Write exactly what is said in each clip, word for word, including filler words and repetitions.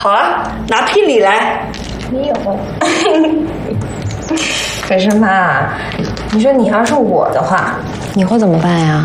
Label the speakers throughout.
Speaker 1: 好啊，拿聘礼来。
Speaker 2: 没有。可是妈，你说你要是我的话，你会怎么办呀？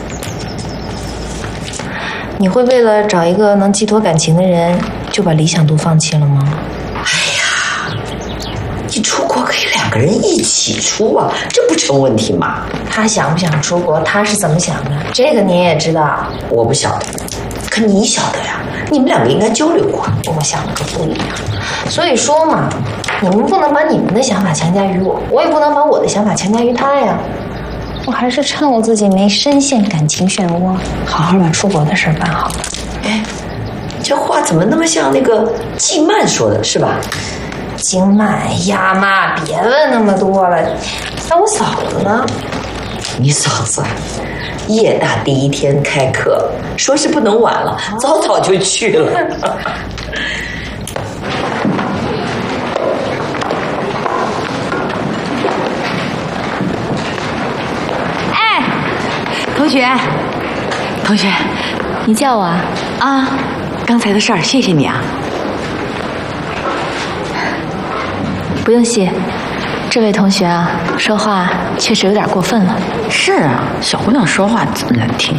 Speaker 2: 你会为了找一个能寄托感情的人，就把理想都放弃了吗？
Speaker 1: 哎呀，你出国可以两个人一起出啊，这不成问题吗？
Speaker 2: 他想不想出国，他是怎么想的，这个你也知道。
Speaker 1: 我不晓得，可你晓得呀，你们两个应该交流过。
Speaker 2: 我想的可不一样，所以说嘛，你们不能把你们的想法强加于我，我也不能把我的想法强加于他呀。我还是趁我自己没深陷感情漩涡，好好把出国的事办好了。
Speaker 1: 哎，这话怎么那么像那个季曼说的，是吧？
Speaker 2: 经脉呀妈，别问那么多了。那我嫂子呢？
Speaker 1: 你嫂子夜大第一天开课，说是不能晚了，早早就去了。
Speaker 3: 同学，同学，
Speaker 2: 你叫我啊？
Speaker 3: 啊，刚才的事儿，谢谢你啊。
Speaker 2: 不用谢，这位同学啊，说话确实有点过分了。
Speaker 3: 是啊，小姑娘说话这么难听。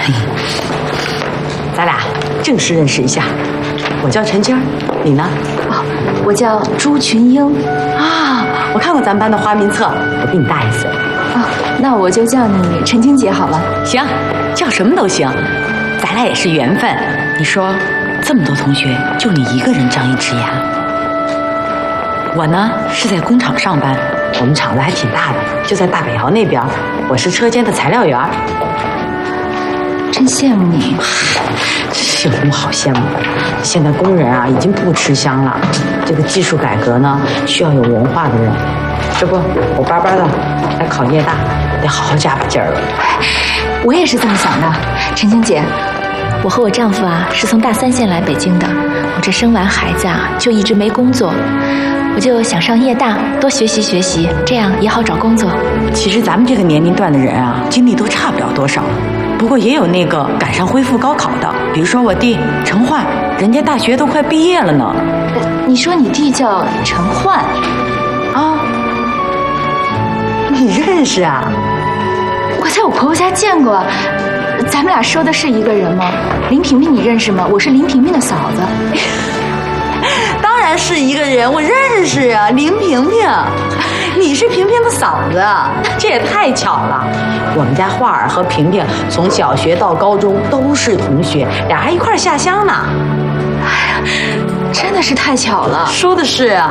Speaker 3: 咱俩正式认识一下，我叫陈晶，你呢？
Speaker 2: 哦，我叫朱群英。
Speaker 3: 啊，我看过咱们班的花名册，我比你大一岁。
Speaker 2: 哦，那我就叫你陈晶姐好了。
Speaker 3: 行，叫什么都行，咱俩也是缘分。你说，这么多同学，就你一个人张一只眼。我呢是在工厂上班，我们厂子还挺大的，就在大北窑那边。我是车间的材料员。
Speaker 2: 真羡慕你，
Speaker 3: 这有什么好羡慕的？现在工人啊已经不吃香了，这个技术改革呢需要有文化的人。这不，我巴巴的来考夜大，得好好加把劲儿了。
Speaker 2: 我也是这么想的，陈晶姐，我和我丈夫啊是从大三线来北京的，我这生完孩子啊就一直没工作，我就想上夜大多学习学习，这样也好找工作。
Speaker 3: 其实咱们这个年龄段的人啊，经历都差不了多少，不过也有那个赶上恢复高考的，比如说我弟陈焕，人家大学都快毕业了呢。
Speaker 2: 你说你弟叫陈焕
Speaker 3: 啊？你认识啊？
Speaker 2: 我在我婆婆家见过，咱们俩说的是一个人吗？林萍萍你认识吗？我是林萍萍的嫂子。
Speaker 3: 当然是一个人，我认识啊，林萍萍。你是萍萍的嫂子，这也太巧了。我们家花儿和萍萍从小学到高中都是同学，俩还一块下乡呢。
Speaker 2: 哎呀，真的是太巧了。
Speaker 3: 说的是啊。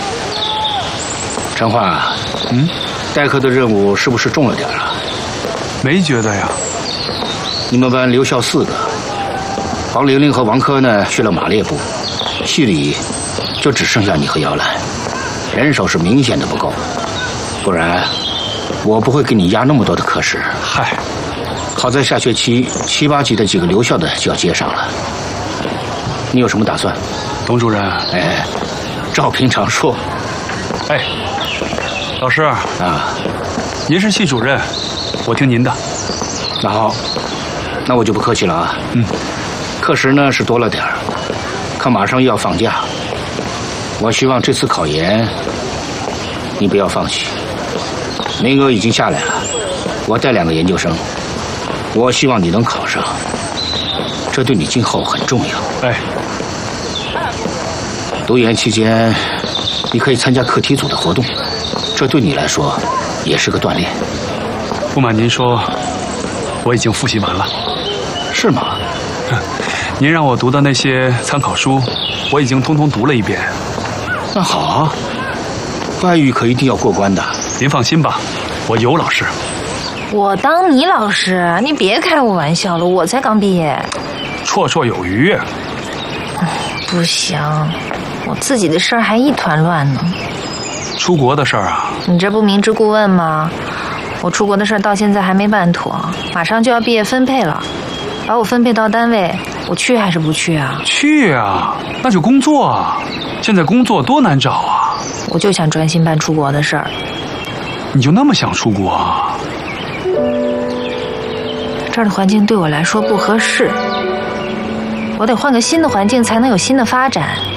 Speaker 4: 陈焕，嗯，代课的任务是不是重了点啊？
Speaker 5: 没觉得呀。
Speaker 4: 你们班留校四个，王玲玲和王珂呢去了马列部，系里就只剩下你和姚兰，人手是明显的不够，不然我不会给你压那么多的课时。
Speaker 5: 嗨，
Speaker 4: 好在下学期七八级的几个留校的就要接上了，你有什么打算？
Speaker 5: 董主任，
Speaker 4: 哎，照平常说。
Speaker 5: 哎，老师
Speaker 4: 啊，
Speaker 5: 您是系主任，我听您的。
Speaker 4: 那好，那我就不客气了啊。
Speaker 5: 嗯，
Speaker 4: 课时呢是多了点儿，可马上又要放假，我希望这次考研你不要放弃。名额已经下来了，我带两个研究生，我希望你能考上，这对你今后很重要。
Speaker 5: 哎，
Speaker 4: 读研期间你可以参加课题组的活动，这对你来说也是个锻炼。
Speaker 5: 不瞒您说，我已经复习完了。
Speaker 4: 是吗？
Speaker 5: 您让我读的那些参考书，我已经通通读了一遍。
Speaker 4: 那好啊，外语可一定要过关的。
Speaker 5: 您放心吧，我有老师。
Speaker 2: 我当你老师，你别开我玩笑了，我才刚毕业。
Speaker 5: 绰绰有余。
Speaker 2: 不行，我自己的事儿还一团乱呢。
Speaker 5: 出国的事儿啊？
Speaker 2: 你这不明知故问吗？我出国的事儿到现在还没办妥，马上就要毕业分配了，把我分配到单位，我去还是不去啊？
Speaker 5: 去啊，那就工作啊！现在工作多难找啊！
Speaker 2: 我就想专心办出国的事儿。
Speaker 5: 你就那么想出国啊？
Speaker 2: 这儿的环境对我来说不合适， 我得换个新的环境才能有新的发展。